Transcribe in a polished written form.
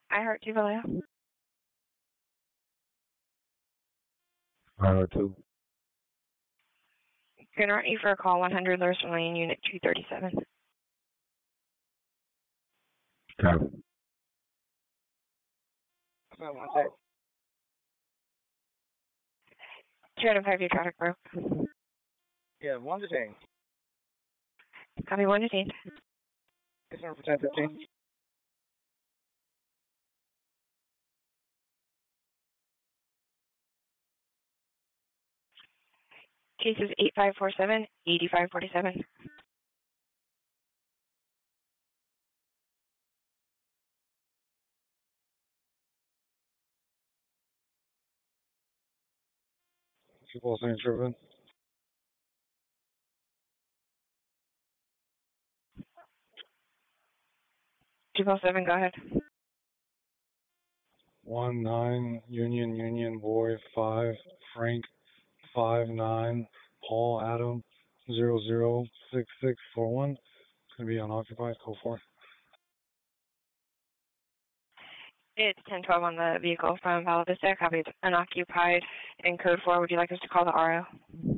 I heart you, Vallejo. I heard too. Gonna write you for a call 100 Larson Lane, Unit 237. Okay. So, what's it? 205, your traffic broke. Yeah, one detained. Copy, one detained. Concern for 1015. Case is 8547-8547. People saying tripping. 207, go ahead. 19 Union Boy 5 Frank 59 Paul Adam 006641. It's gonna be unoccupied. Code 4. It's 1012 on the vehicle from Val Vista. Copy, unoccupied. In code 4, would you like us to call the RO?